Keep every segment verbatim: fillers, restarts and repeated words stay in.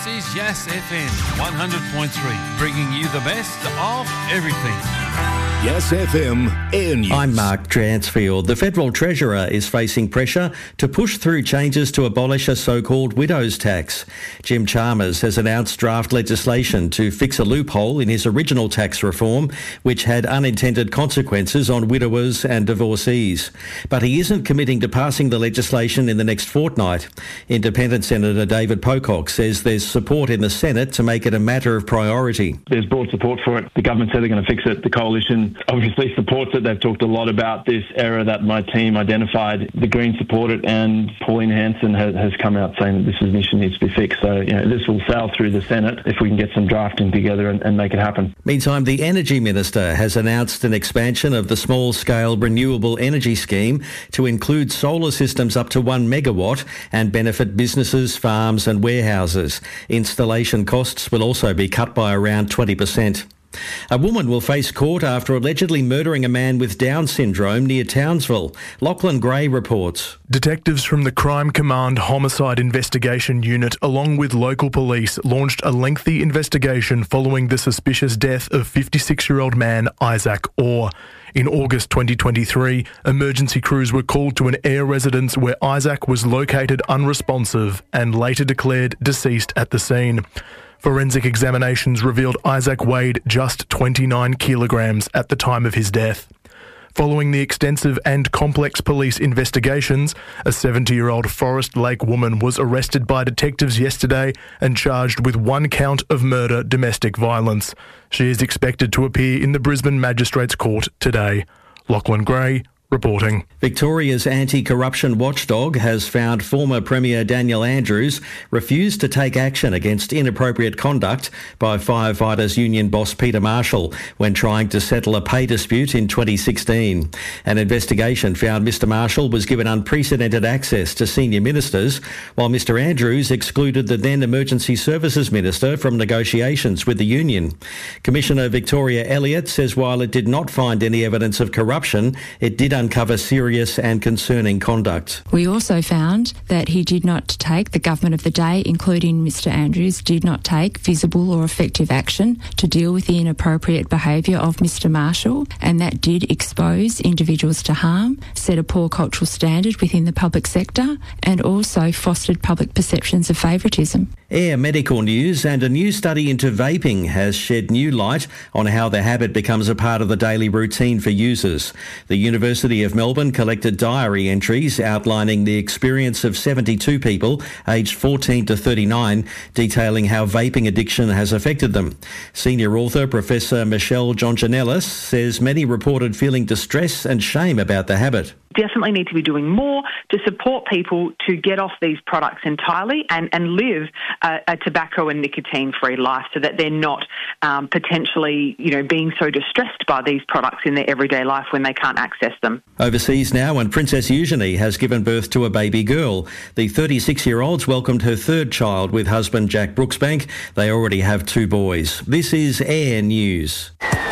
This is Yes F M one hundred point three, bringing you the best of everything. Yes F M Air News. I'm Mark Dransfield. The Federal Treasurer is facing pressure to push through changes to abolish a so-called widow's tax. Jim Chalmers has announced draft legislation to fix a loophole in his original tax reform, which had unintended consequences on widowers and divorcees. But he isn't committing to passing the legislation in the next fortnight. Independent Senator David Pocock says there's support in the Senate to make it a matter of priority. There's broad support for it. The government said they're going to fix it. The coalition obviously supports it. They've talked a lot about this error that my team identified. The Greens support it, and Pauline Hanson has, has come out saying that this issue needs to be fixed. So, you know, this will sail through the Senate if we can get some drafting together and, and make it happen. Meantime, the Energy Minister has announced an expansion of the small-scale renewable energy scheme to include solar systems up to one megawatt and benefit businesses, farms and warehouses. Installation costs will also be cut by around twenty percent. A woman will face court after allegedly murdering a man with Down syndrome near Townsville. Lachlan Gray reports. Detectives from the Crime Command Homicide Investigation Unit, along with local police, launched a lengthy investigation following the suspicious death of fifty-six-year-old man Isaac Orr. In August twenty twenty-three, emergency crews were called to an Ayr residence where Isaac was located unresponsive and later declared deceased at the scene. Forensic examinations revealed Isaac weighed just twenty-nine kilograms at the time of his death. Following the extensive and complex police investigations, a seventy-year-old Forest Lake woman was arrested by detectives yesterday and charged with one count of murder domestic violence. She is expected to appear in the Brisbane Magistrates Court today. Lachlan Gray reporting. Victoria's anti-corruption watchdog has found former Premier Daniel Andrews refused to take action against inappropriate conduct by firefighters union boss Peter Marshall when trying to settle a pay dispute in twenty sixteen. An investigation found Mr Marshall was given unprecedented access to senior ministers, while Mr Andrews excluded the then Emergency Services Minister from negotiations with the union. Commissioner Victoria Elliott says while it did not find any evidence of corruption, it did uncover serious and concerning conduct. We also found that he did not take, the government of the day, including Mr Andrews, did not take visible or effective action to deal with the inappropriate behaviour of Mr Marshall, and that did expose individuals to harm, set a poor cultural standard within the public sector, and also fostered public perceptions of favouritism. Air medical news, and a new study into vaping has shed new light on how the habit becomes a part of the daily routine for users. The University of Melbourne collected diary entries outlining the experience of seventy-two people aged fourteen to thirty-nine, detailing how vaping addiction has affected them. Senior author Professor Michelle Jonjanellis says many reported feeling distress and shame about the habit. Definitely need to be doing more to support people to get off these products entirely and, and live a, a tobacco and nicotine-free life so that they're not um, potentially, you know, being so distressed by these products in their everyday life when they can't access them. Overseas now, and Princess Eugenie has given birth to a baby girl. The thirty-six-year-old's welcomed her third child with husband Jack Brooksbank. They already have two boys. This is Air News.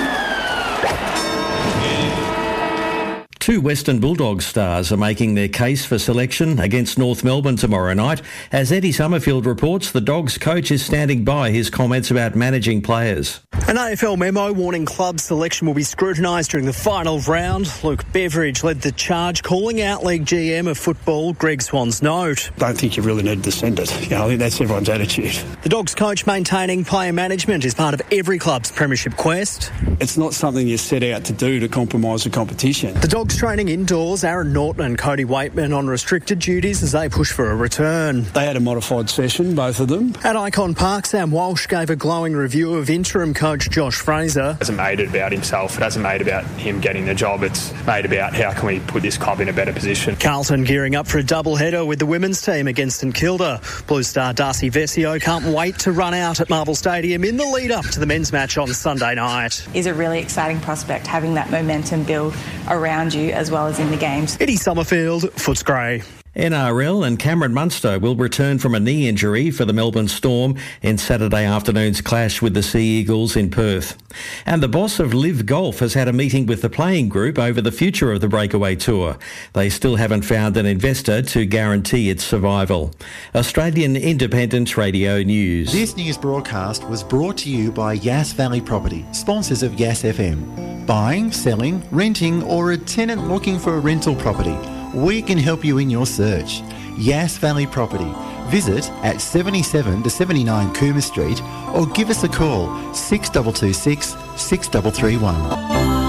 Two Western Bulldogs stars are making their case for selection against North Melbourne tomorrow night. As Eddie Summerfield reports, the Dogs coach is standing by his comments about managing players. An A F L memo warning club selection will be scrutinised during the final round. Luke Beveridge led the charge, calling out League G M of football Greg Swan's note. I don't think you really need to send it. You know, I think that's everyone's attitude. The Dogs coach maintaining player management is part of every club's premiership quest. It's not something you set out to do to compromise the competition. The Dogs training indoors, Aaron Norton and Cody Waitman on restricted duties as they push for a return. They had a modified session, both of them. At Icon Park, Sam Walsh gave a glowing review of interim coach Josh Fraser. It hasn't made it about himself. It hasn't made about him getting the job. It's made about how can we put this club in a better position. Carlton gearing up for a double-header with the women's team against St Kilda. Blue star Darcy Vesio can't wait to run out at Marvel Stadium in the lead-up to the men's match on Sunday night. Is a really exciting prospect, having that momentum build around you as well as in the games. Eddie Summerfield, Footscray. N R L and Cameron Munster will return from a knee injury for the Melbourne Storm in Saturday afternoon's clash with the Sea Eagles in Perth. And the boss of Live Golf has had a meeting with the playing group over the future of the Breakaway Tour. They still haven't found an investor to guarantee its survival. Australian Independent Radio News. This news broadcast was brought to you by Yass Valley Property, sponsors of Yass F M. Buying, selling, renting or a tenant looking for a rental property. We can help you in your search. Yass Valley Property. Visit at seventy-seven to seventy-nine Coomer Street or give us a call six two two six, six three three one.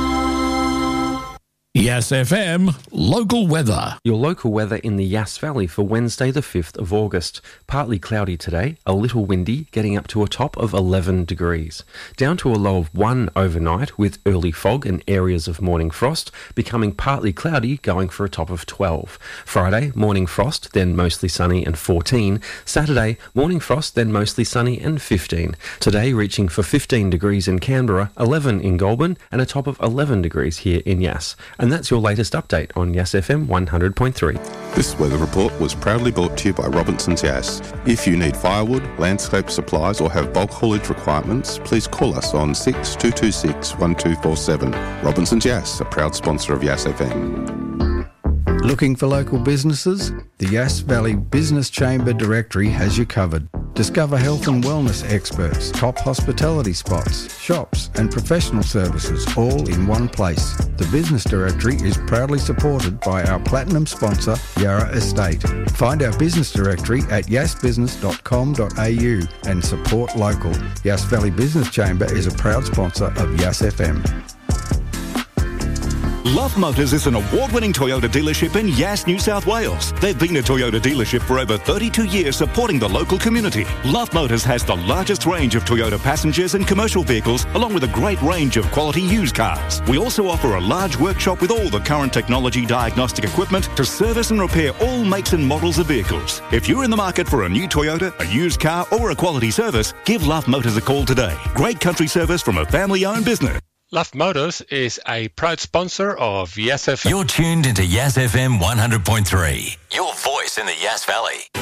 Yass F M, local weather. Your local weather in the Yass Valley for Wednesday the fifth of August. Partly cloudy today, a little windy, getting up to a top of eleven degrees. Down to a low of one overnight with early fog and areas of morning frost, becoming partly cloudy, going for a top of twelve. Friday, morning frost, then mostly sunny and fourteen. Saturday, morning frost, then mostly sunny and fifteen. Today reaching for fifteen degrees in Canberra, eleven in Goulburn, and a top of eleven degrees here in Yass. And that's your latest update on Yass F M one hundred point three. This weather report was proudly brought to you by Robinson's Yass. If you need firewood, landscape supplies or have bulk haulage requirements, please call us on six two two six, one two four seven. Robinson's Yass, a proud sponsor of Yass F M. Looking for local businesses? The Yass Valley Business Chamber Directory has you covered. Discover health and wellness experts, top hospitality spots, shops and professional services all in one place. The Business Directory is proudly supported by our platinum sponsor, Yarra Estate. Find our business directory at yass business dot com dot a u and support local. Yass Valley Business Chamber is a proud sponsor of Yass F M. Love Motors is an award-winning Toyota dealership in Yass, New South Wales. They've been a Toyota dealership for over thirty-two years supporting the local community. Love Motors has the largest range of Toyota passengers and commercial vehicles, along with a great range of quality used cars. We also offer a large workshop with all the current technology diagnostic equipment to service and repair all makes and models of vehicles. If you're in the market for a new Toyota, a used car or a quality service, give Love Motors a call today. Great country service from a family-owned business. Love Motors is a proud sponsor of Yass F M. You're tuned into Yass F M one hundred point three, your voice in the Yass Valley.